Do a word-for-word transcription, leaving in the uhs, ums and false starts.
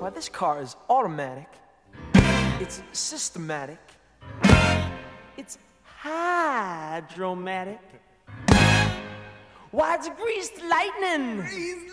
why this car is automatic. It's systematic. It's hydromatic. Why, it's greased lightning.